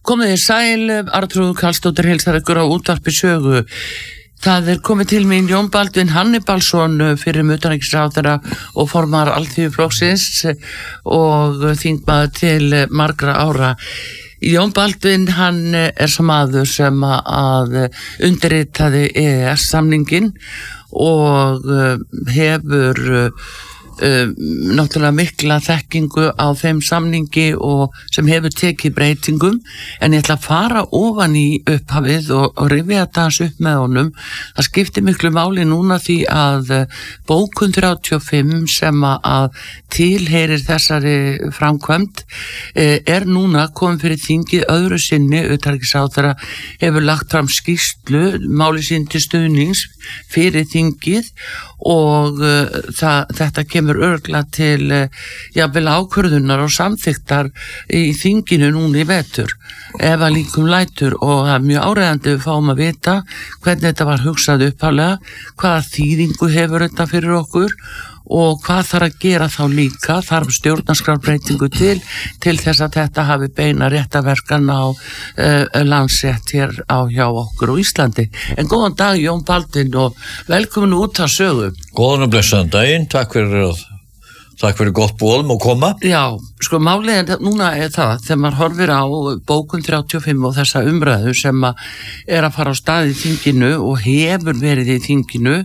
Komið þið sæl, Arnþrúður Karlsdóttir heilsar ykkur á útvarpi sögu. Það komið til mín Jón Baldvin Hannibalsson fyrir utanríkisráðherra og formar Alþýðuflokksins og þingmaður til margra ára. Jón Baldvin, hann sem maður sem að undirritaði EES-samningin og hefur náttúrulega mikla þekkingu á þeim samningi og sem hefur tekið breytingum, en ég ætla að fara ofan í upphafið og rifja þetta upp með honum. Það skiptir miklu máli núna því að bókun 35 sem að tilheyrir þessari framkvæmd núna komin fyrir þingið öðru sinni. Utanríkisráðherra hefur lagt fram skýrslu máli sín til stuðnings fyrir þingið og þetta kemur örugglega til jafnvel ákvörðunar og samþykktar í þinginu núna í vetur ef að líkum lætur, og það mjög áreiðandi við fáum að vita hvernig þetta var hugsað upphaflega, hvaða þýðingu hefur þetta fyrir okkur og hvað þarf að gera þá líka. Þarf stjórnarskrárbreytingu til þess að þetta hafi beina réttaverkan á landsrétt hér hjá okkur á Íslandi. En góðan dag Jón Baldvin og velkomin út að sögu. Góðan og blessaðan daginn, takk fyrir gott boðum og koma. Já, sko málið núna það, þegar maður horfir á bókun 35 og þessa umræðu sem að fara á stað í þinginu og hefur verið í þinginu,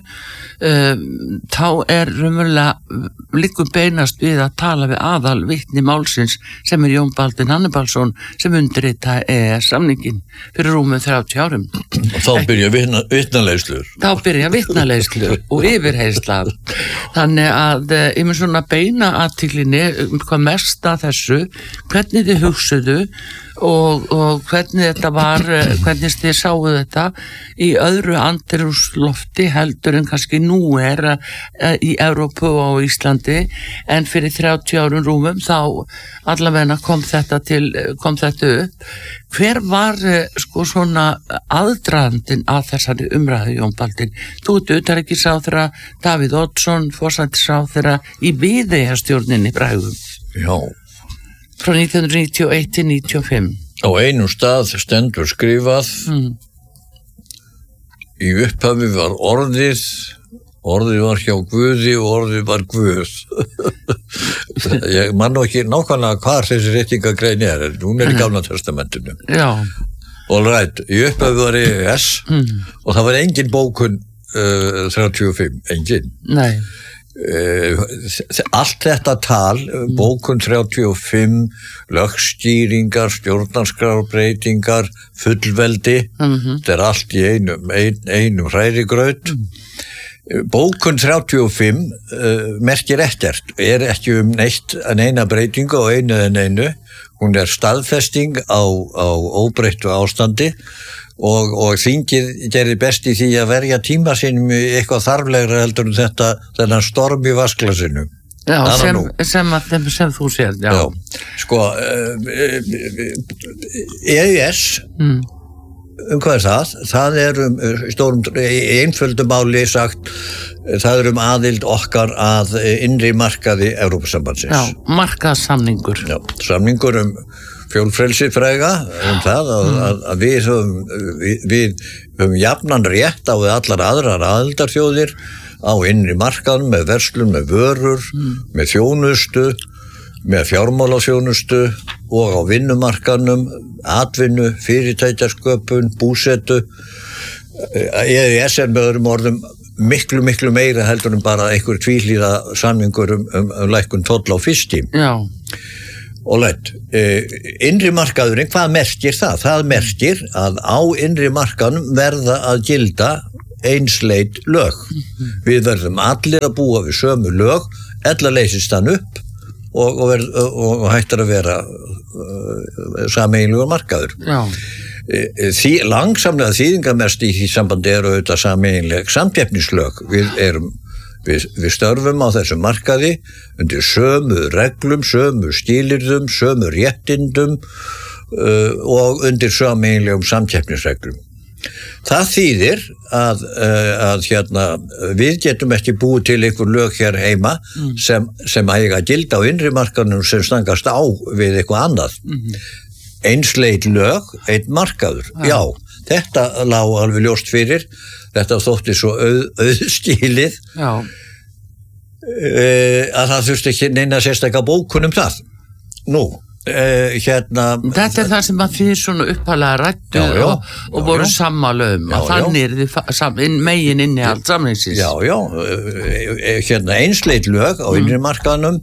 þá raunverulega liggur beinast við að tala við aðal vitni málsins sem Jón Baldvin Hannibalsson sem undirritaði EES-samningin fyrir rúmum 30 árum. Og þá byrja vitnaleiðslur. Þá byrja vitnaleiðslur og yfirheyrsla. Þannig að ég mun svona beina athyglinni hvað mest að þessu, hvernig þið hugsuðu og hvernig þetta var, hvernig þið sáu þetta í öðru andrúmslofti heldur en kannski nú í Evrópu og á Íslandi, en fyrir 30 árum rúmum þá allavega kom þetta upp. Hver var sko svona aðdragandinn að þessari umræðu, Jón Baldvin? Þú ert utanríkisráðherra, Davíð Oddsson forsætisráðherra í Viðeyjarstjórninni Bræðum. Já. Frá 1991 til 95. Á einum stað stendur skrifað, í upphafi var orðið var hjá Guði og orðið var Guð. Ég man nú ekki nákvæmlega hvað þessi réttingagrein hún í Gamla testamentinu. Já. All right, í upphafi var EES og það var engin bókun 35, engin. Nei. Allt þetta tal, bókun 35, lögstýringar, stjórnarskrárbreytingar, fullveldi, þetta allt í einum hrærigraut. Bókun 35 merkir ekkert, ekki neina breytingu á einu. Hún staðfesting á óbreyttu ástandi og þingið gerði best í því að verja tíma sínum eitthvað þarflegra heldur en þennan storm í vasklasinu. Já, sem þú sér, já. Sko, EES, hvað það? Það stórum, í einföldu máli sagt, það aðild okkar að innri markaði Evrópusambandsins. Já, markaðssamningur. Já, samningur fjólfrelsi fræga, það að við höfum jafnan rétt á við allar aðrar aðildarþjóðir á innri markaðnum, með verslun, með vörur, með þjónustu, með fjármálaþjónustu og á vinnumarkaðnum, atvinnu, fyrirtækjasköpun, búsetu. EES með öðrum orðum miklu meira heldur en bara einhver tvíhlýða samningur lækkun tolla á fiski. Já. Og innri markaðurinn, hvað merkir það? Það merkir að á innri markaðnum verða að gilda einsleit lög. Við verðum allir að búa við sömu lög, ella leysist hann upp og hættar að vera sameiginlegur markaður. Já. Langsamlega þýðingamest í því sambandi auðvitað sameiginleg samkeppnislög. Við störfum á þessum markaði undir sömu reglum, sömu skilyrðum, sömu réttindum og undir sameiginlegum samkeppnisreglum. Það þýðir að við getum ekki búið til einhver lög hér heima sem eiga að gilda á innri markaðnum sem stangast á við eitthvað annað. einsleit lög, einn markaður. Já, þetta lá alveg ljóst fyrir, þetta þótti svo auðskilið að það þurfti ekki neina sérstaklega bókun það. Nú, Þetta það sem að þið svona uppalega rættu og voru sammála að þannig megin inni allt samningsins. Einsleit lög á innri markaðnum,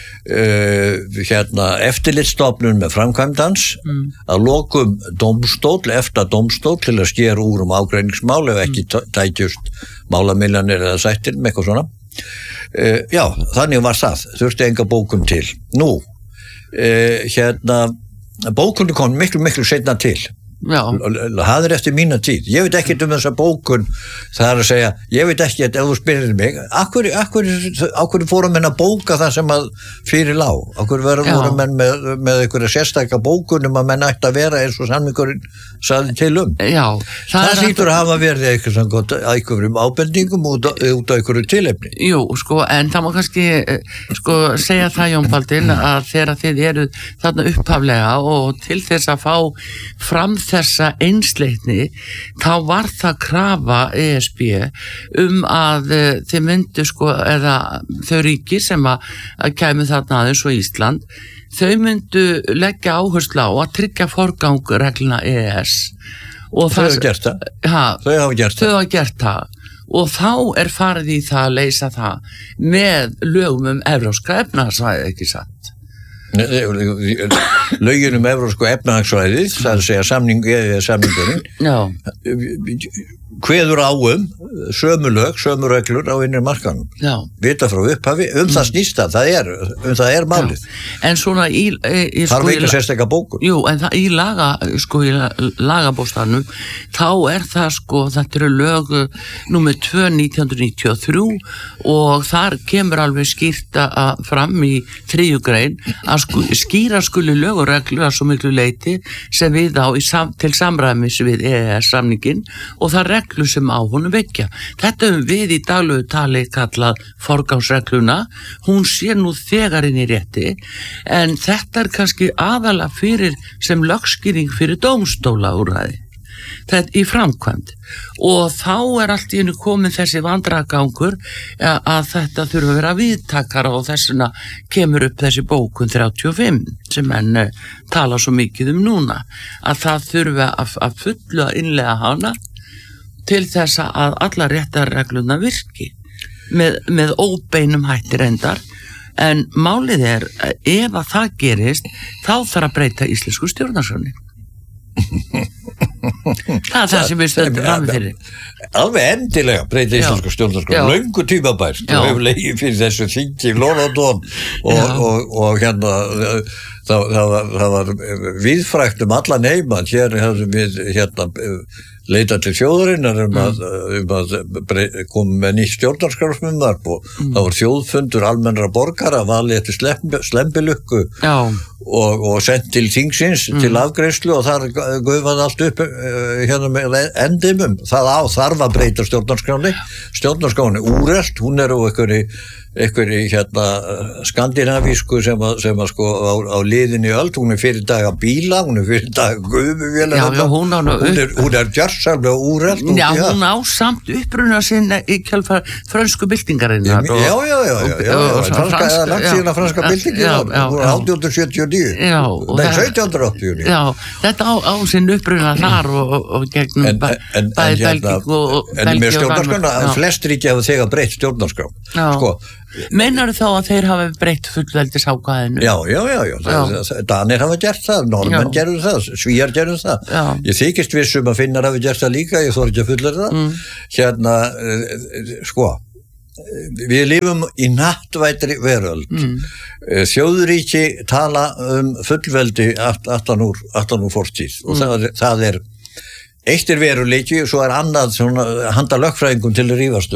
eftirlitsstofnun með framkvæmdans, að lokum dómstól, eftir dómstól til að skera úr ágreiningsmál ef ekki tækjust málamiljanir eða sættir með eitthvað svona. Já, þannig var það, þurfti enga bókun til. Nú, bókunni kom miklu seinna til. Það eftir mína tíð. Ég veit ekki þessa bókun, það að segja, ég veit ekki ef þú spyrir mig, akkur fórum menn að bóka það sem að fyrir lá, akkur voru menn með einhverja sérstakka bókunum að menn ætti að vera eins og samningurinn sagði til það hlýtur að hafa verið einhverjum ábendingum út á einhverju tilefni. Jú, en það má kannski segja það, Jón Baldvin, að þegar þið eru þarna upphaflega og til þess að fá fram þessa einsleitni, þá var það krafa ESB að þið myndu eða þau ríki sem að kæmu þarna aðeins og Ísland, þau myndu leggja áherslu á að tryggja forgangregluna EES. Þau hafa gert það. Þau hafa gert það. Og þá farið í það að leysa það með lögum evrópska efnahagssvæðið, ekki satt? Lögin evrópsku efnahagssvæðið, það að segja samningurinn, kveður á sömu lög, sömu reglur á innri markanum. Vita frá upphafi, það snýst það er málið. En svona þarf ekki að sérstakka bókun. Jú, en það í lagabóstanum, þá það þetta eru lög númer 2/1993 og þar kemur alveg skýrt fram í 3. grein að skýra skuli lög og reglur að svo miklu leyti sem við á til samræmis við EES-samningin og það reglu sem á honum vekja. Þetta við í daglegu tali kallað forgangsregluna, hún sé nú þegar inn í rétti, en þetta kannski aðalega fyrir sem lögskýring fyrir dómstóla úrræði. Þetta í framkvæmd og þá allt í einu komin þessi vandragangur að þetta þurfa að vera viðtakara og þessuna kemur upp þessi bókun 35 sem menn tala svo mikið núna að það þurfa að fulla innlega hana til þess að alla réttarregluna virki með óbeinum hætti reyndar, en málið ef að það gerist þá þarf að breyta íslensku stjórnarskránni. Það sem við stöndum fram fyrir. Alveg endilega breyta íslensku stjórnarskránni, löngu tímabært og hefur legið fyrir þessu þingi Lónadón og það var víðfrægt allan heim að hér hefðum við leita til þjóðarinnar að koma með nýtt stjórnarskrárfrumvarp og það var þjóðfundur almennra borgara valið eftir slembilukku og sendt til þingsins til afgreiðslu og þar gufaði allt upp með endimum. Það þarf að breyta stjórnarskránni úrelt, hún á einhverju skandinavísku sem á liðinni öld, hún fyrir daga bíla, hún fyrir daga gufuvélar, hún gjörsamlega úrelt. Já, hún á samt uppruna sinna í kjölfar frönsku byltingarinnar. Landsíðan franska byltingar, hún 1879, nei 1789. Já, þetta á sinn uppruna þar og gegnum bæði Belgíu og með stjórnarskránna, flest ríki hafa þegar breytt stjórnarskrán. Meinar þá að þeir hafa breytt fullveldisákvæðinu? Já. Danir hafa gert það, Norðmenn gerðu það, Svíar gerðu það. Ég þykist vissum að Finnar hafi gert það líka, ég þori ekki að fullera það. Við lifum í nattvætri veröld. Þjóðríki tala fullveldi aftan úr fortíð og það eitt veruleiki og svo annað handa lögfræðingum til að rífast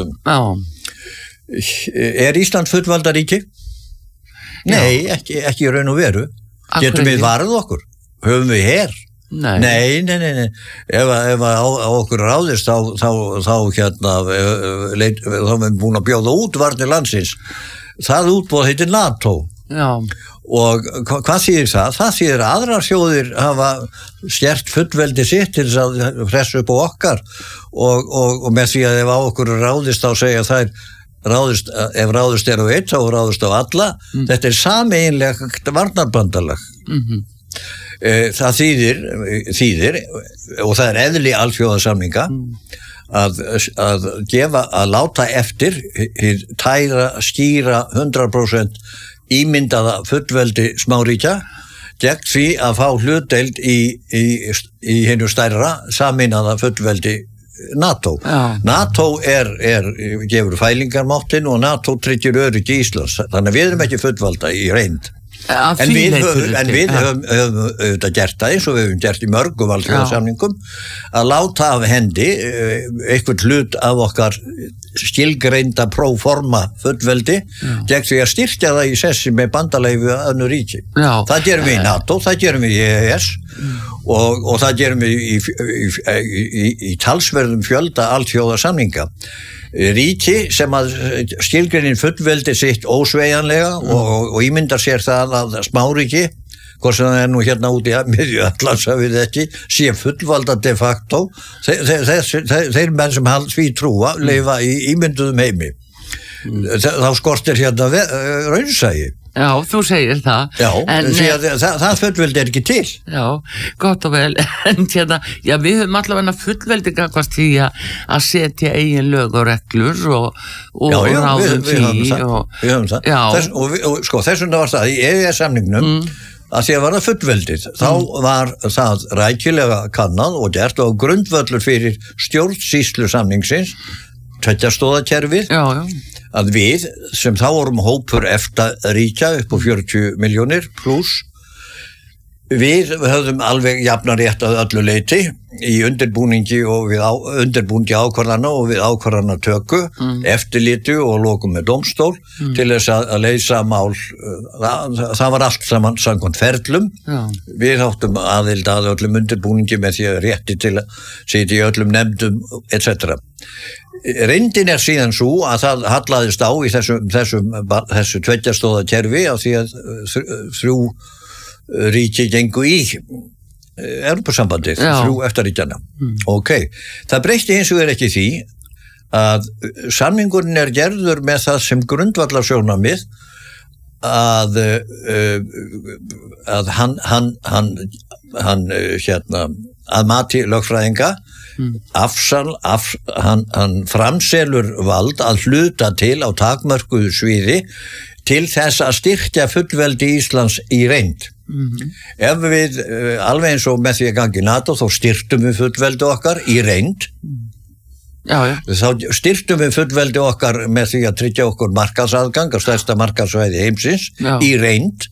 Ísland fullvaldaríki? Nei, ekki í raun og veru. Getum við varð okkur? Höfum við her? Nei. Ef á okkur ráðist þá erum við búin að bjóða út varnir landsins. Það útboð heitir NATO. og hvað þýðir það? Það þýðir að aðrar þjóðir hafa skert fullveldi sitt til þess að pressa upp á okkar og með því að ef á okkur ráðist þá segja þær ráðist, ef ráðist á einn þá ráðist á alla. Þetta sameiginlegt varnarbandalag. Það þýðir og það eðli alþjóðasamninga að láta eftir tæra, skýra 100% ímyndaða fullveldi smáríkja gegn því að fá hlutdeild í hinu stærra sameinaða fullveldi NATO. NATO gefur fælingarmáttin og NATO tryggir öryggi Íslands. Þannig að við erum ekki fullvalda í reynd. En við höfum auðvitað gert það eins og við höfum gert í mörgum alþjóðasamningum að láta af hendi einhvern hlut af okkar skilgreinda próforma fullveldi gegn því að styrkja það í sessi með bandalagi við önnur ríki. Það gerum við í NATO, það gerum við í EES og það gerum við í talsverðum fjölda alþjóðasamninga. Ríki sem að skilgreinin fullveldi sitt ósveigjanlega og ímyndar sér það að smáríki, hvort sem það nú hérna út í miðju Atlantshafið ekki, sé fullvalda de facto, þeir menn sem því trúa lifa í ímynduðum heimi. Þá skortir hérna raunsæi. Já, þú segir það. Já, það fullveldi ekki til. Já, gott og vel. En hérna, já, við höfum allavega fullveldi gangvast því að setja eigin lög og reglur og ráðum því. Við höfum það. Og sko, þess vegna var það í EES-samningnum að því að var það fullveldið. Þá var það rækilega kannað og gert og grundvöllur fyrir stjórnsýslu samningsins, tveggjastoðakerfið. Að við, sem þá vorum hópur EFTA-ríkja upp á 40 milljónir pluss, við höfðum alveg jafnan rétt að öllu leyti í undirbúningi og við undirbúningi ákvarðana og við ákvarðana töku, eftirliti og lokum með dómstól til þess að leysa mál. Það var allt saman samkvæmt ferlum. Við áttum aðild að öllum undirbúningi með því að rétti til að sitja í öllum nefndum, etc. Reyndin síðan svo að það hallaðist á í þessu tveggjastoðakerfi af því að þrjú ríki gengu í Evrópusambandið, þrjú EFTA-ríkjanna. Það breytti hins vegar ekki því að samningurinn gerður með það sem grundvallarsjónarmið að hann að mati lögfræðinga hann framselur vald að hluta til á takmörkuðu sviði til þess að styrkja fullveldi Íslands í reynd. Ef við, alveg eins og með því að gangi NATO, þá styrktum við fullveldi okkar í reynd. Þá styrktum við fullveldi okkar með því að tryggja okkur markaðsaðgang á stærsta markaðsvæði heimsins í reynd.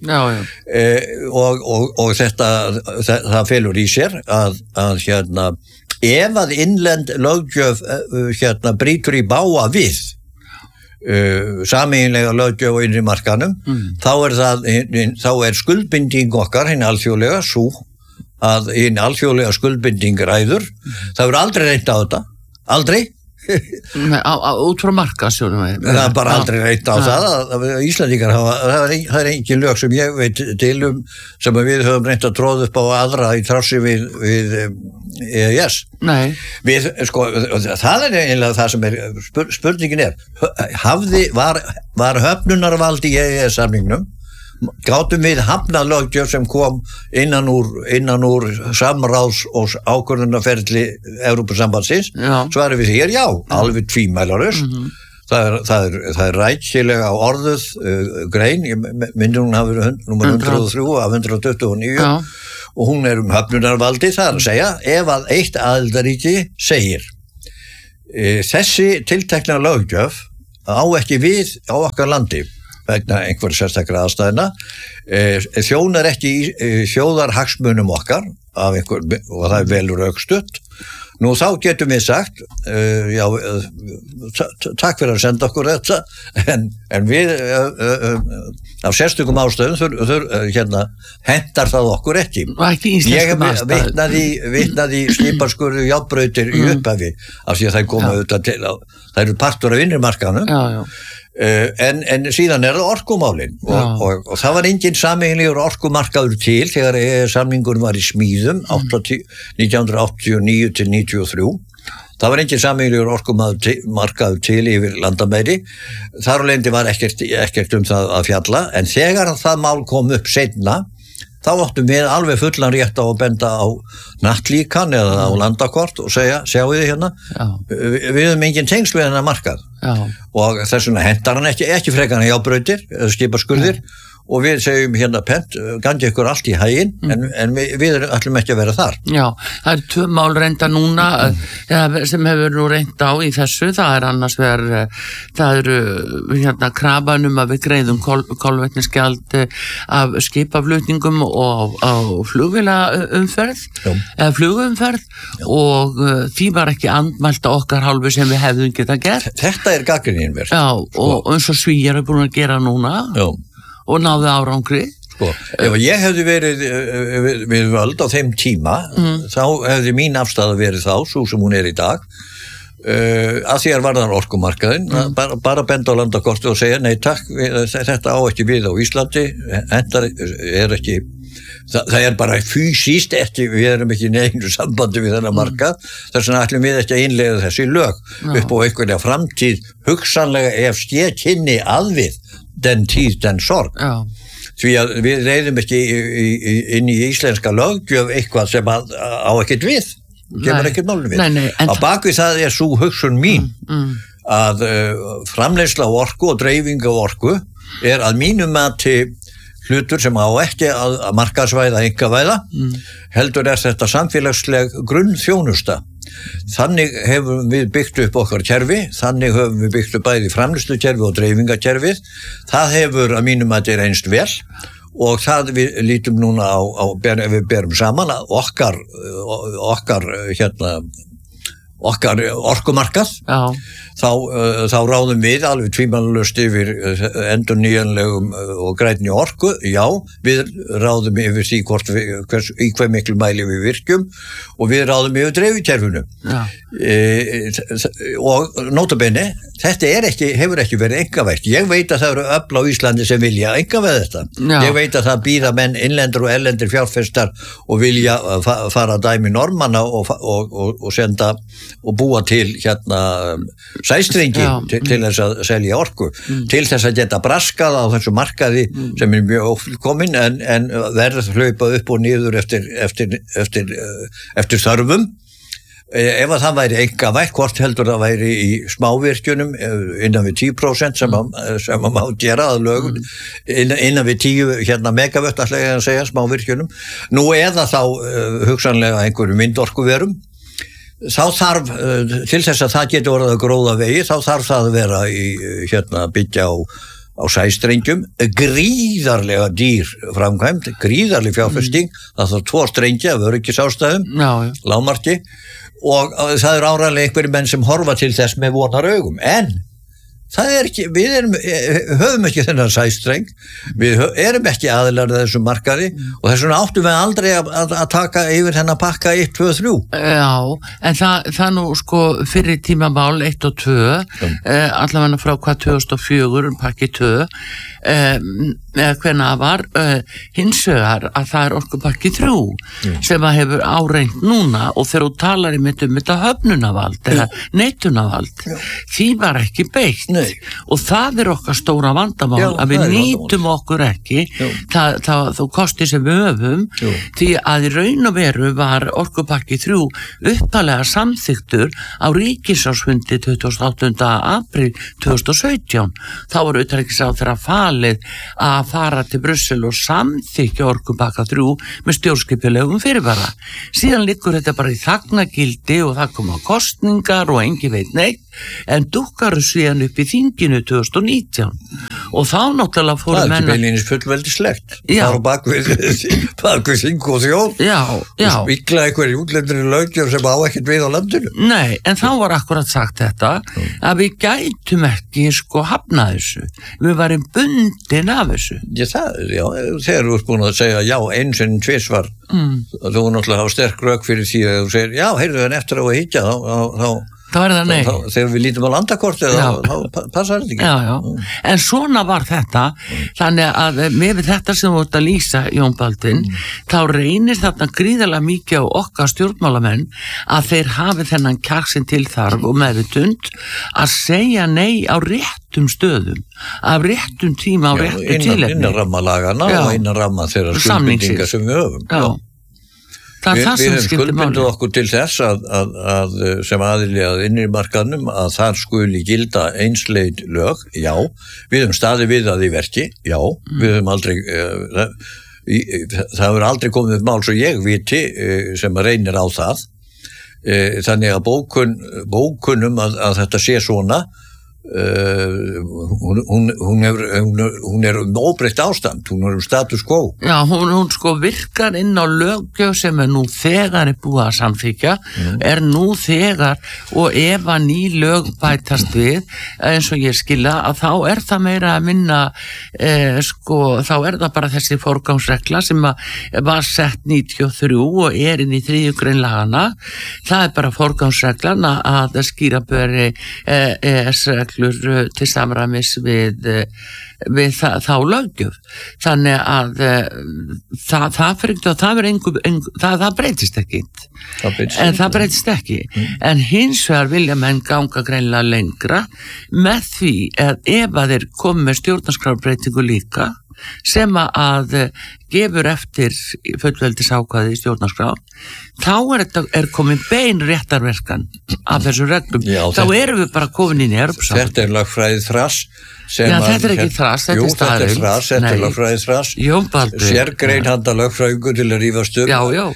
Og það felur í sér að ef að innlend löggjöf brýtur í bága við sameiginlega löggjöf á innri markanum, þá er skuldbinding okkar hinn alþjóðlega svo að hinn alþjóðlega skuldbinding ræður. Það verður aldrei reynt á þetta, aldrei. Út frá markaðssjónum. Það er bara aldrei reynt á það að Íslandingar það er engin lög sem ég veit til sem við höfum reynt að tróða upp á aðra í trássi við EES. Við, sko, það er eiginlega það sem spurningin var höfnunarvald í EES-samningnum, gátum við hafnað löggjöf sem kom innan úr samráðs og ákvörðunarferli Evrópusambandsins, svarum við hér já, alveg tvímælarust. Það er rækilega orðuð grein, myndi hún hafi nummer 103 af 129 og hún höfnunarvaldi, það er að segja, ef að eitt aðildarríki segir þessi tiltekna löggjöf á ekki við á okkar landi vegna einhverja sérstakra aðstæðna, þjónar ekki þjóðarhagsmunum okkar og það er vel rökstutt. Nú þá getum við sagt, takk fyrir að senda okkur þetta, en við af sérstökum ástæðum hentar það okkur ekki. Ég hef vitnað í skiparskurðu járnbrautir í upphafi, af því að það koma auðvitað til, það eru partur af innri markaðnum. En síðan það orkumálin og það var engin sameiginlegur orkumarkaður til þegar samningur var í smíðum 1989 til 93. Það var engin sameiginlegur orkumarkaður til yfir landamæri. Þar á lendi var ekkert það að fjalla, en þegar það mál kom upp seinna, þá áttum við alveg fullan rétt á að benda á nattlíkan eða á landakort og segja, sjáu þið hérna, við höfum engin tengsl við hennar markað. Og þess vegna hentar hann ekki frekar hann jábrautir eða skipaskurðir og við segjum hérna pent, gangi ykkur allt í hæginn, en við ætlum ekki að vera þar. Já, það 2 mál reynda núna sem hefur nú reynd á í þessu, það annars vegar, það hérna krafan að við greiðum kolvetnisgjald af skipaflutningum og á flugvélaumferð, eða flugumferð og því var ekki andmælt á okkar hálfu sem við hefðum geta gert. Þetta gagnrýnin verð. Já, og eins og Svíar er búin að gera núna. Já. Og náði árangri. Ef ég hefði verið við völd á þeim tíma, þá hefði mín afstaða verið þá, svo sem hún í dag, að því varðan orkumarkaðin, bara benda á landakorti og segja, nei takk, þetta á ekki við á Íslandi, hendar ekki, það bara fysiskt ekki, við erum ekki neinu sambandi við þennan markað, þess vegna ætlum við ekki að innleiða þessi lög upp á einhverja framtíð, hugsanlega ef kynni að við den tíð, den sorg. Því að við reyðum ekki inn í íslenska löggjöf eitthvað sem á ekkert við, kemur ekkert málum við. Á bakvið það sú hugsun mín að framleiðsla á orku og dreifing á orku að mínu mati hlutur sem á ekki að markaðsvæða, einkavæða, heldur þetta samfélagsleg grunnþjónusta. Þannig hefum við byggt upp okkar kerfi, þannig höfum við byggt upp bæði framleiðslukerfi og dreifingakerfið. Það hefur að mínum að reynst vel og það við lítum núna ef við berum saman að okkar orkumarkað, þá ráðum við alveg tvímælalaust yfir endurnýjanlegum og grænni orku. Já, við ráðum yfir því í hve miklu mæli við virkjum og við ráðum yfir dreifikerfinu. Og notabene, þetta hefur ekki verið einkavætt. Ég veit að það eru öfl á Íslandi sem vilja einkavæða þetta. Ég veit að það býða menn innlendur og erlendir fjárfestar og vilja fara að dæmi normanna og senda og búa til sæstrengi til þess að selja orku, til þess að geta braskað á þessu markaði sem mjög ófullkominn en verð hlaupa upp og niður eftir þörfum. Ef að það væri einkavætt, hvort heldur það væri í smávirkjunum innan við 10% sem að má gera að lögum, innan við 10 megavött ætla ég að segja smávirkjunum, nú eða þá hugsanlega einhverju vindorkuverum. Þá þarf, til þess að það geti orðið að gróða vegi, þá þarf það að vera í byggja á sæstrengjum, gríðarlega dýr framkvæmd, gríðarleg fjárfesting, það þarf 2 strengi af öryggisástæðum, lágmarki, og það áreiðanlega einhverjir menn sem horfa til þess með vonaraugum, en það ekki, við höfum ekki þennan sæstreng, við erum ekki aðilar þessu markaði og þess vegna áttum við aldrei að taka yfir hennar pakka 1, 2, 3. Já, en það nú sko fyrir tímamál 1 og 2, allavega frá hvað 2004, pakki 2, hvenær var hins vegar að það orkupakki 3 sem að hefur áreint núna og þegar þú talar þetta höfnunavald eða neitunavald, því var ekki beitt. Og það okkar stóra vandamál að við nýtum okkur ekki þá kosti sem við höfum því að í raun og veru var orkupakki 3 uppalega samþyktur á ríkisársfundi 28. apríl 2017. Þá var utanríkisráðherra falið að fara til Brussel og samþykja orkupakka 3 með stjórnskipulegum fyrirvara. Síðan liggur þetta bara í þagnagildi og það koma kosningar og engin veit neitt, en dukkar síðan upp í þinginu 2019 og þá náttúrulega fóru menn. Það ekki beinlínis fullveldislegt. Það var bakvið þing og þjóð. Og spikla einhverju útlendri löggjöf sem á ekkert við á landinu. Nei, en þá var akkurat sagt þetta að við gætum ekki hafna þessu. Við varum bundin af þessu. Þegar þú ert búin að segja já, eins og tvisvar, þú náttúrulega hafa sterk rök fyrir því að þú segir, já, heyrðu en eftir á að higgja þá það nei. Þegar við lítum á landakortið þá passar þetta ekki. Já. En svona var þetta, þannig að með þetta sem þú ert að lýsa, Jón Baldvin, þá reynir þarna gríðarlega mikið á okkar stjórnmálamenn að þeir hafi þennan kjarksin til þarf og meðvitund að segja nei á réttum stöðum, af réttum tíma á réttum tilefni. Innan ramma lagana og innan ramma þeirra skuldbindingar sem við höfum. Já. Við hefum skuldbindið okkur til þess að sem aðili að innri markaðnum að þar skuli gilda einsleit lög, já, við höfum staðið við það í verki, já, við höfum aldrei, það hefur aldrei komið upp mál svo ég viti sem reynir á það, þannig að bókunum að þetta sé svona, hún er óbreytt ástand, hún er status quo. Já, hún sko virkar inn á löggjöf sem nú þegar búið að samþykja, nú þegar og ef að ný lög bætast við, eins og ég skilja að þá það meira að minna sko, þá það bara þessi forgangsregla sem var sett 93 og inn í 3. grein lagana, það bara forgangsreglan að skýra beri EES-reglur til samræmis við þá löggjöf. Þannig að það breytist ekki. Það breytist ekki. En hins vegar vilja menn ganga greinilega lengra með því að ef að þeir komi með stjórnarskrárbreytingu líka sem að gefur eftir fullveldisákvæði í stjórnarskrá, þá komin bein réttarverkan af þessu reglum. Já, þá erum við bara komin inn í Evrópusambandið. Þetta er lögfræðið þrass. Já, þetta er ekki þrass, þetta er staðreynd. Þetta er lögfræðið þrass. Jón Baldvin. Sérgrein handa lögfræðingu til að rífast um. Já.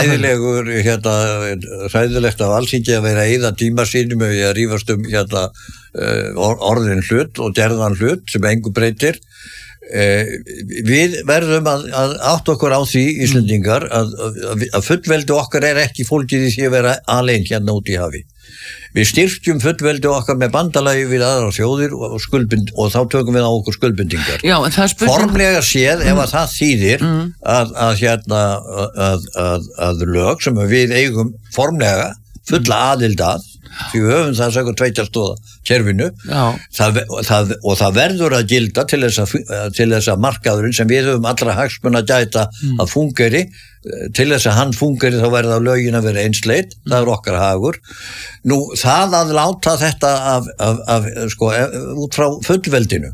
Hræðilegt af Alþingi að vera eyða tíma sínum með að rífast um orðin hlut og gerðan hlut sem engu breytir. Við verðum að átta okkur á því Íslendingar að fullveldi okkar ekki fólkið í því að vera alein hérna út í hafi. Við styrkjum fullveldi okkar með bandalagi við aðrar þjóðir og þá tökum við á okkur skuldbindingar. Já, formlega séð ef að það þýðir að lög sem við eigum formlega fulla aðild að, því við höfum það sækur tveitastóða kerfinu, og það verður að gilda til þess að markaðurinn sem við höfum allra hagsmuna gæta að fungeri, til þess að hann fungeri þá verða lögin að vera einsleit, það er okkar hagur. Nú, það að láta þetta út frá fullveldinu,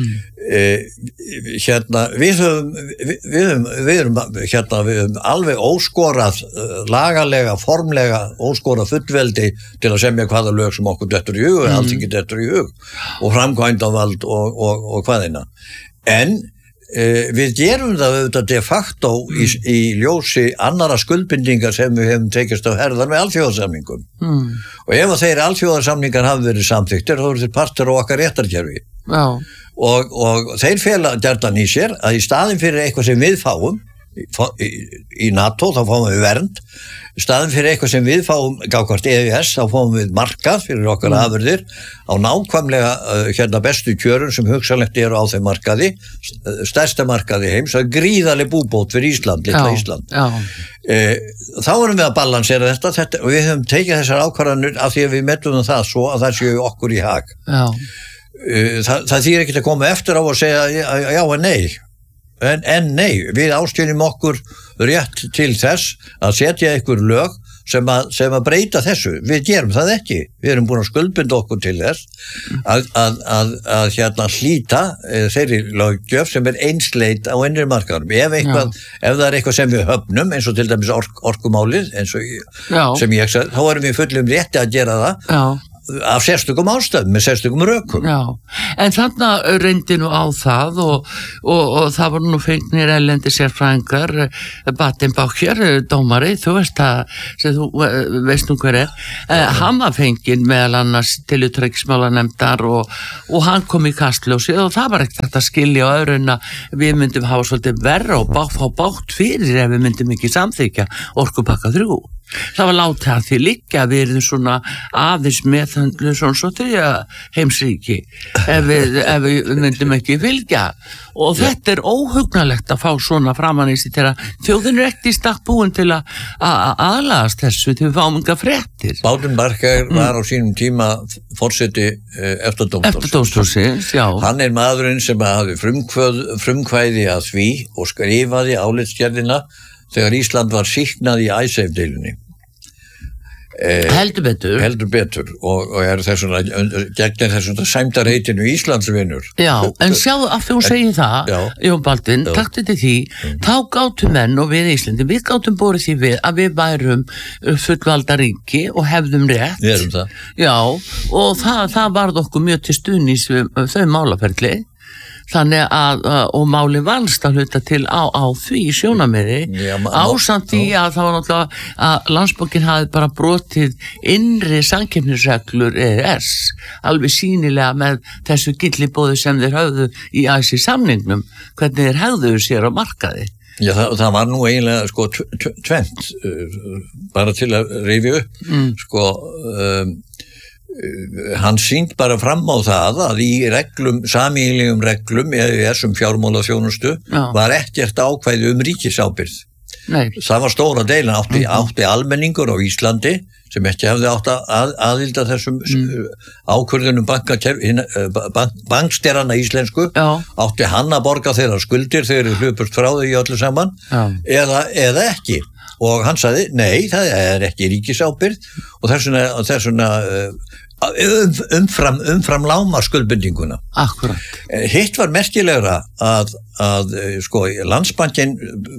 við höfum alveg óskorað lagalega, formlega óskorað fullveldi til að semja hvaða lög sem okkur dettur í hug, Alþingi dettur í hug og framkvæmdavald og hvaðina. En við gerum það auðvitað de facto í ljósi annara skuldbindingar sem við hefum tekist á herðar með alþjóðasamningum. Og ef að þeir alþjóðasamningar hafi verið samþykktir, þá eru þeir partur á okkar réttarkerfi. Og þeir fela gjarnan í sér að í staðin fyrir eitthvað sem við fáum í NATO, þá fáum við vernd, í staðin fyrir eitthvað sem við fáum gagnvart EES, þá fáum við markað fyrir okkar afurðir á nákvæmlega bestu kjörun sem hugsanlegt eru á þeim markaði, stærsta markaði heims, það er gríðarleg búbót fyrir Ísland, litla Ísland. Þá erum við að balansera þetta og við höfum tekið þessar ákvarðanir af því að við metum það svo að það séu okkur í hag. Það þýr ekki að koma eftir á og segja já en nei. En nei, við áskilum okkur rétt til þess að setja ykkur lög sem að breyta þessu. Við gerum það ekki. Við erum búin að skuldbinda okkur til þess að hlíta þeirri löggjöf sem er einsleit á innri markaðnum. Ef það er eitthvað sem við höfnum, eins og til dæmis orkumálið, sem ég sagði, þá erum við fullum rétti að gera það. Af sérstökum ástæðum, með sérstökum rökum. Já, en þarna reyndi nú á það og það voru nú fengnir erlendi sérfræðingar, Battenbacher, dómari, þú veist nú hver hann var fenginn meðal annars til utanríkismálanefndar og hann kom í kastljósið og það var ekkert hægt að skilja á öðru en að við myndum hafa svolítið verra og fá bátt fyrir ef við myndum ekki samþykja orkupakka 3. Það var látið að því líka að við erum svona aðeins með Ísland svo þriðja heimsríki ef við myndum ekki fylgja og þetta óhugnalegt að fá svona framan í sig þegar þjóðin ekki í stakk búin til að aðlagast þessu til við fáum enga fréttir. Baudenbacher var á sínum tíma forseti EFTA-dómstólsins, já. Hann maðurinn sem hafði frumkvæði að því og skrifaði álitsgerðina þegar Ísland var sýknað í Icesave-deilunni. Heldur betur og þessuna gegn þessuna sæmdarheitinu Íslandsvinur. Já, en sjáðu af því hún segir það, Jón Baldvin, takk til því, þá gátum menn og við Íslandi, við gátum borið því við að við værum fullvalda ríki og hefðum rétt. Við erum það. Já, og það varð okkur mjög til stuðnings þau málaferli. Þannig og máli vannst að hluta til á því sjónarmiði ásamt því að það var náttúrulega að Landsbankinn hafi bara brotið innri samkeppnisreglur EES alveg sýnilega með þessu gillibóði sem þeir höfðu í ASI-samningnum, hvernig þeir höfðu sér á markaði. Já, það var nú eiginlega sko tvennt bara til að rifja upp hann sýnt bara fram á það að í sameiginlegum reglum eða þessum fjármálaþjónustu var ekkert ákvæði ríkisábyrgð. Nei. Það var stóra deilan átti almenningur á Íslandi sem ekki hefði átt að aðilda þessum ákvörðunum bankstjarana íslensku átti hann að borga þeirra skuldir þegar þeir hlupust frá þau í öllu saman eða ekki. Og hann sagði, nei, það er ekki ríkisábyrgð og þessuna umfram láma skuldbindinguna. Akkurat. Hitt var merkilegra að Landsbankinn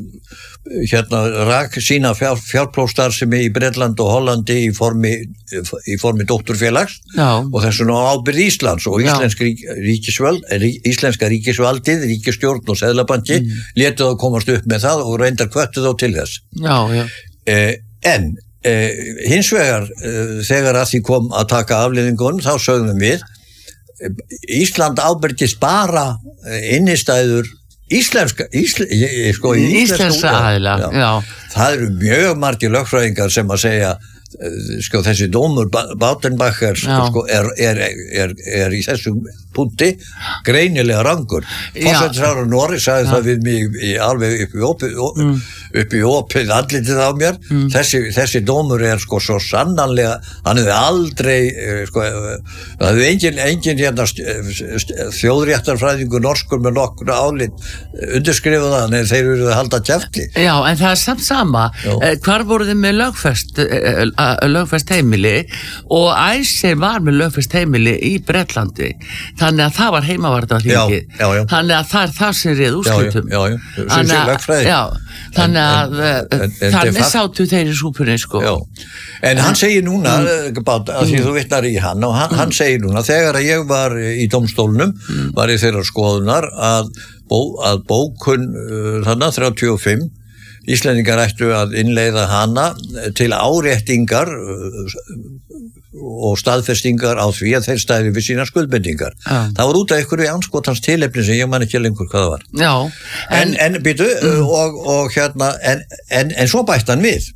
rak sína fjárplóðstarfsemi í Bretland og Hollandi í formi dótturfélags og þessuna ábyrgð Íslands og íslenska ríkisvaldið, ríkisstjórn og seðlabanki létu þá komast upp með það og reyndar hvöttu þá til þess. En hins vegar þegar að því kom að taka afleiðingunum þá sögðum við Ísland ábyrgist bara innistæður íslenska aðila. Það eru mjög margir lögfræðingar sem að segja þessi dómur Baudenbacher er í þessum punkti greinilega rangur. Forsætisráðherra Noregs sagði það við mig alveg upp í opið andlitið á mér. Þessi dómur er svo sannanlega, hann hefði aldrei það hefði engin þjóðréttarfræðingur norskur með nokkur álit undirskrifað það, en þeir eru að halda kjafti. Já, en það er samt sama. Hvar voru þið með lögfest heimili og Æsir var með lögfest heimili í Bretlandi, þannig að það var heimavarðarþingi, þannig að það er það sem réð úrslitum. Þannig að þannig sátu þeir í súpunni En hann segir núna að því þú vitnar í hann og hann segir núna þegar að ég var í dómstólnum var ég þeirra skoðunar að bókun þannig 35 Íslendingar ættu að innleiða hana til áréttingar og staðfestingar á því að þeir stæði við sína skuldbindingar. Það var út af einhverju anskotans tilefni sem ég man ekki lengur hvað það var. En býtu en svo bætt hann við.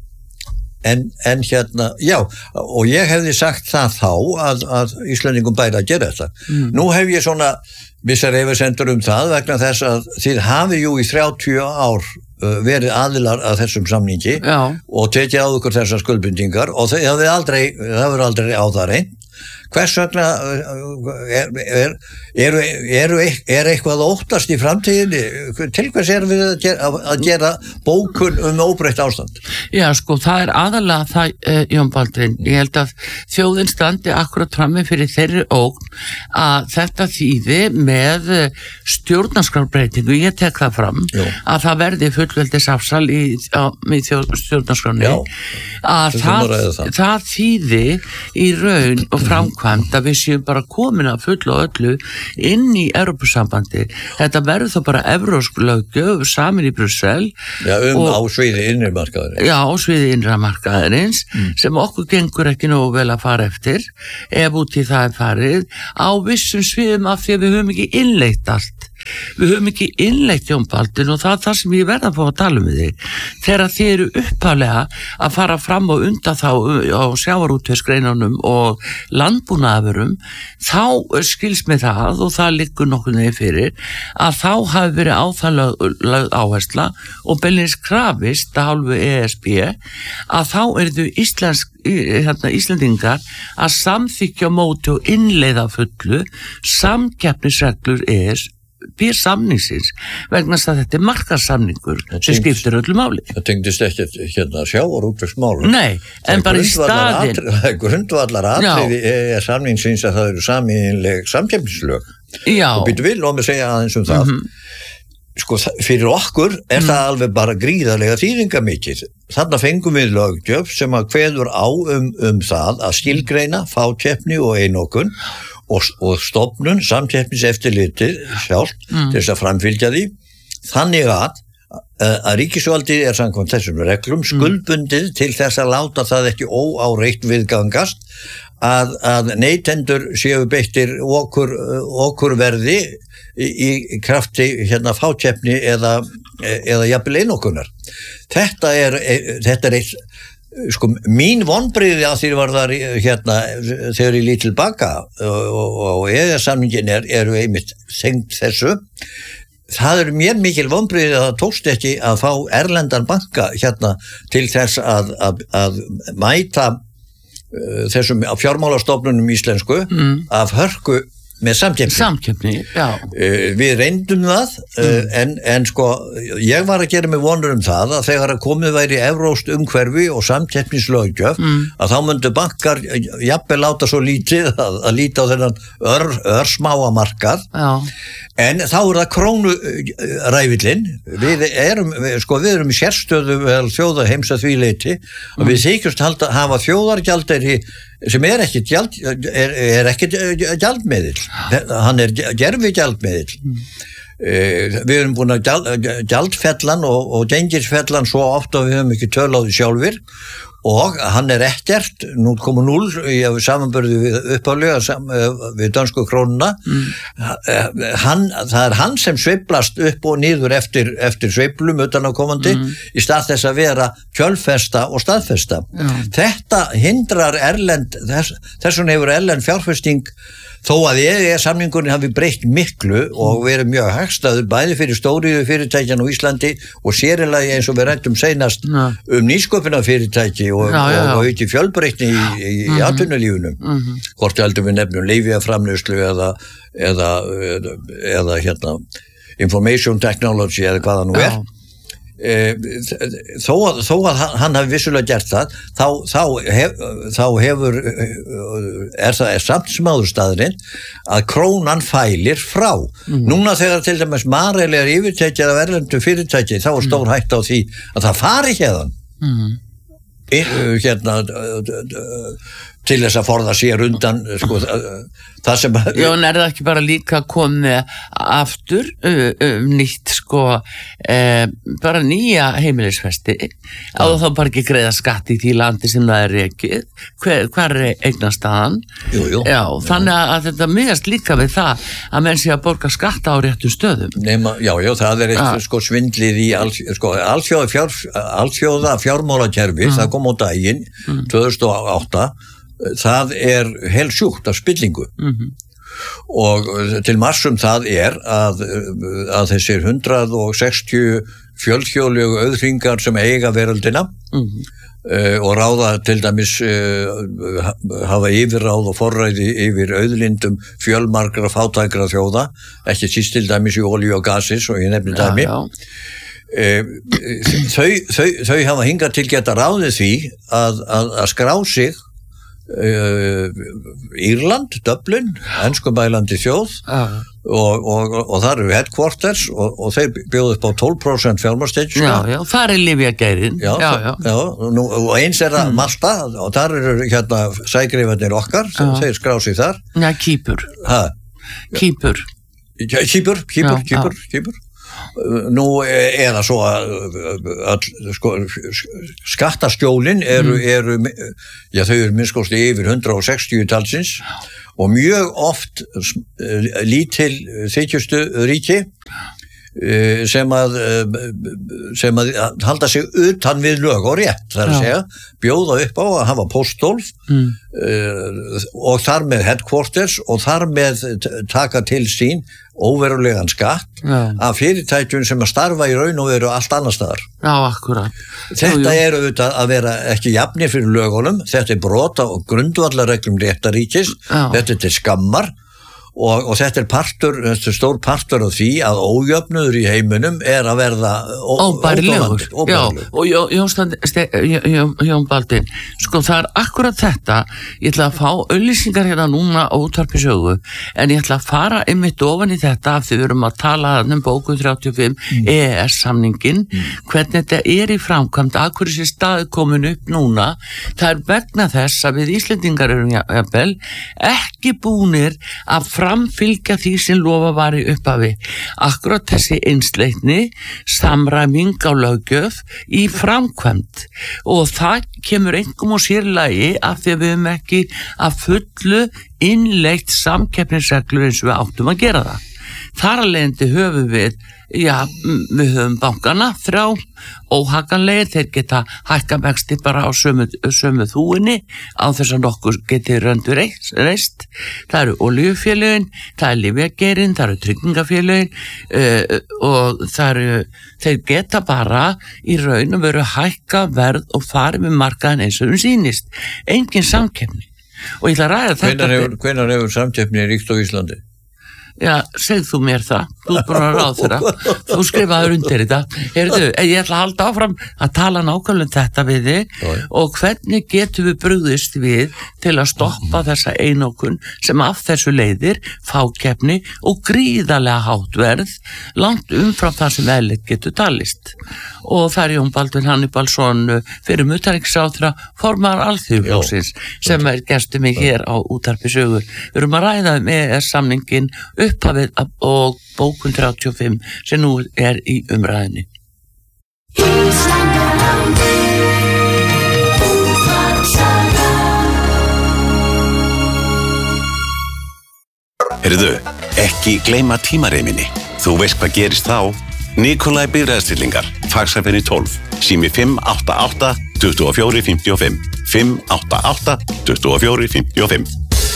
Og ég hefði sagt það þá að Íslendingum bæri að gera þetta. Nú hef ég svona vissar efasemdir það vegna þess að þið hafi jú í 30 ár verið aðilar að þessum samningi og tekið á ykkur þessar skuldbindingar og það verður aldrei á það reynd. Hvers vegna er eitthvað óttast í framtíðinni? Til hvers við að gera bókun óbreytt ástand? Já, það er aðalega það, Jón Baldvin. Ég held að þjóðin standi akkurat frammi fyrir þeirri ógn að þetta þýði með stjórnarskrárbreytingu, ég tek það fram, að það verði fullveldisafsal í stjórnarskránni, að það þýði í raun og framkvæmd að við séum bara komin að fullu og öllu inn í Evrópusambandi. Þetta verður þá bara evrópsk löggjöf samin í Brussel á sviði innri markaðarins. Já, á sviði innri markaðarins sem okkur gengur ekki nógu vel að fara eftir ef út í það er farið á vissum sviðum af því að við höfum ekki innleitt allt við höfum ekki innleitt Jón Baldvin og það sem ég verða að fá að tala með þig þegar þið eru upphaflega að fara fram og undan þá á sjávarútvegsgreinunum og landbúnaðarvörum, þá skils með það og það liggur nokkuð neginn fyrir að þá hafi verið á það lögð áhersla og beinlínis krafist að hálfu ESB að þá eru Íslendingar að samþykkja móti og innleiða fullu samkeppnisreglur ESB samningsins vegna að þetta markaðssamningur sem skiptir öllu máli. Það tengdist ekki sjávarútvegsmálum. Nei, en bara í staðinn. Það er grundvallar atriði samningsins að það eru sameiginleg samkeppnislög. Já. Og býtu við, lóð mig segja aðeins það. Sko, fyrir okkur það alveg bara gríðarlega þýðingamikið. Þarna fengum við löggjöf sem að kveður á það að skilgreina, fákeppni og einokun og stofnun samkeppniseftirlitið sjálft til þess að framfylgja því. Þannig að ríkisvaldið samkvæmt þessum reglum skuldbundið til þess að láta það ekki óáreitt viðgangast að neytendur séu beittir okurverði í krafti fákeppni eða jafnvel einokunar. Þetta er eitt, sko, mín vonbrigði að því var þar þegar ég lít tilbaka og EES-samningin eru einmitt þengd þessu. Það eru mér mikil vonbrigði að það tókst ekki að fá erlendan banka til þess að mæta þessum fjármálastofnunum íslensku af hörku með samkeppni. Já. Við reyndum það, en sko, ég var að gera mig vonur það að þegar að komið væri evrópskt umhverfi og samkeppnislöggjöf, að þá myndu bankar jafnvel láta svo lítið að líta á þennan örsmáa markað. Já. En þá það krónuræfillinn. Við erum í sérstöðu þjóða heims að því leyti og við þykjumst hafa þjóðargjaldeyri sem er ekkit gjaldmiðill. Hann er gerfi gjaldmiðill. Við erum búin að gjaldfellan og gengisfellan svo oft að við höfum ekki töl á því sjálfir og hann er ekkert 0,0 í samanburði við upphaflega við dönsku krónuna. Það er hann sem sveiflast upp og niður eftir sveiflum utanaðkomandi í stað þess að vera kjölfesta og staðfesta. Þetta hindrar þessum hefur erlend fjárfesting þó að EES-samningurinn hafi breytt miklu og verið mjög hagstæður bæði fyrir stóriðu fyrirtækjan á Íslandi og sérilagi eins og við ræddum seinast nýsköpunarfyrirtæki og auki fjölbreytni í atvinnulífunum. Hvort heldur við nefnum lyfjaframleiðslu eða information technology eða hvað það nú er. Þó að hann hafi vissulega gert það þá er samt sem áður staðurinn að krónan fælir frá. Núna þegar til dæmis Marel er yfirtekið af erlendu fyrirtæki þá er stór hætta á því að það fari hérðan til þess að forða sér undan það sem Já, en er það ekki bara líka komið aftur nýtt bara nýja heimilisfesti að þá bara ekki greiða skatt í því landi sem það er rekið hver er eignarstaðan Já, þannig að þetta miðast líka við það að menn sé að borga skatt á réttum stöðum Já, það er eitt svindlið í alþjóða fjármálakerfi það kom á daginn 2008 það er helsjúkt af spillingu og til marsum það er að þessir 160 fjölþjóðlegu auðhringar sem eiga veröldina og ráða til dæmis hafa yfirráð og forræði yfir auðlindum fjölmargra fátækra þjóða ekki síst til dæmis í olíu og gasis og ég nefni dæmi þau hafa hingað til geta ráðið því að skrá sig Írland, Dublin, enskubælandi þjóð og þar eru headquarters og þeir bjóðu upp á 12% fjármagnstekjuskatt. Já, þar er lyfjageirin. Og eins er það Malta og þar eru sægreifarnir okkar sem þeir skrá sig þar. Já, Kýpur. Kýpur. Nú eða svo skattaskjólin eru þau eru minnst yfir 160 talsins og mjög oft lítil þykjustu ríki sem að halda sig utan við lög og rétt, það að segja, bjóða upp á að hafa pósthólf og þar með headquarters og þar með taka til sín óverulegan skatt af fyrirtækjum sem að starfa í raun og veru allt annar staðar. Já, akkurat. Þetta er auðvitað að vera ekki jafnir fyrir lögunum, þetta er brota og grundvallarreglum réttaríkis, þetta er til skammar og þetta er stór partur af því að ójöfnuður í heiminum er að verða óbærilegur. Já, og Jón Baldvin, sko það er akkurat þetta, ég ætla að fá auglýsingar hérna núna á Útvarpi Sögu, en ég ætla að fara einmitt ofan í þetta af því við erum að tala um bókun 35 EES-samningin, hvernig þetta er í framkvæmd, að hverju sé staði komin upp núna, það er vegna þess að við Íslendingar erum jafnvel ekki búnir að framfylgja því sem lofa var í upphafi. Akkurat þessi einsleitni, samræming á löggjöf í framkvæmd og það kemur engum og sérlagi af því að við höfum ekki að fullu innleitt samkeppnisreglur eins og við áttum að gera það. Þar að leiðandi höfum við höfum bankana 3 óhaganlegir, þeir geta hækka vexti bara á sömu þúinni á þess að nokkur geti röndu reist. Það eru olíufélögin, það er lyfjageirinn, það eru tryggingafélögin og þeir geta bara í raun og veru hækka verð og farið með markaðan eins og sýnist. Engin samkeppni. Og ég ætla að ræða þetta. Hvenær hefur samkeppni ríkt á Íslandi? Já, segð þú mér það, þú er bara ráð þeirra, þú skrifaður undir þetta. Heyrðu, ég ætla að halda áfram að tala nákvæmlega þetta við þig og hvernig getum við brugðist við til að stoppa þessa einokun sem af þessu leiðir, fákeppni og gríðarlega hátt verð, langt umfram það sem eðlilegt getur talist. Og það er Jón Baldvin Hannibalsson fyrir utanríkisráðherra, formaður Alþýðuflokksins, sem er gestur mig hér á Útvarpi Sögu. Við erum að ræða EES-samningin, upphafið og bókun 35 sem nú er í umræðinni. Heyrðu, ekki gleyma tímareiminni. Þú veist hvað gerist þá. Nikolai Bifreiðastillingar, fagsafenni 12, sími 588 24 55, 588 24 55.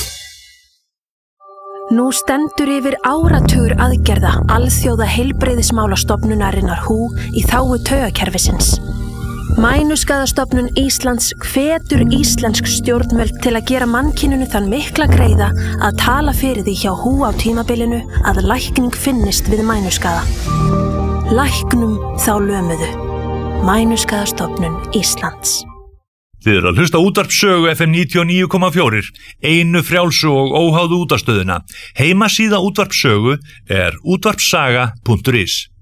Nú stendur yfir áratugur aðgerða alþjóða heilbrigðismálastofnunarinnar WHO í þágu taugakerfisins. Mænuskaðastofnun Íslands hvetur íslensk stjórnvöld til að gera mannkyninu þann mikla greiða að tala fyrir því hjá WHO á tímabilinu að lækning finnist við mænuskaða. Læknum þá lömuðu. Mænuskaðastofnun Íslands. Þið eru að hlusta Útvarp Sögu FM 99,4, einu frjálsu og óháðu útvarpsstöðina. Heimasíða Útvarp Sögu er útvarpssaga.is.